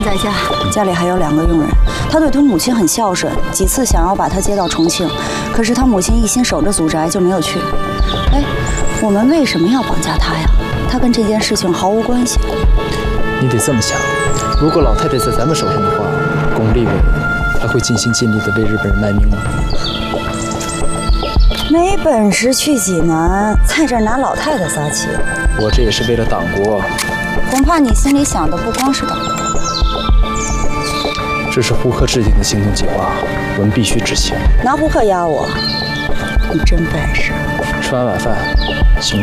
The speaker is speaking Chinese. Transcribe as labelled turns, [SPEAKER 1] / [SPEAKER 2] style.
[SPEAKER 1] 在家，
[SPEAKER 2] 家里还有2个佣人。他对他母亲很孝顺，几次想要把他接到重庆，可是他母亲一心守着祖宅，就没有去。哎，我们为什么要绑架他呀？他跟这件事情毫无关系。
[SPEAKER 3] 你得这么想，如果老太太在咱们手上的话，龚立伟还会尽心尽力地为日本人卖命吗？
[SPEAKER 2] 没本事去济南，在这儿拿老太太撒气。
[SPEAKER 3] 我这也是为了党国。
[SPEAKER 2] 恐怕你心里想的不光是党国。
[SPEAKER 3] 这是胡克制定的行动计划，我们必须执行。
[SPEAKER 2] 拿胡克压我，你真本事。
[SPEAKER 3] 吃完晚饭，行。